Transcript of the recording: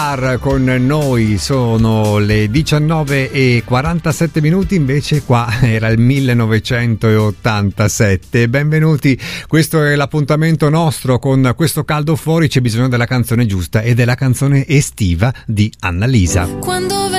bar con noi. Sono le 19:47 minuti, invece qua era il 1987. Benvenuti, questo è l'appuntamento nostro. Con questo caldo fuori c'è bisogno della canzone giusta, ed è la canzone estiva di Annalisa. Quando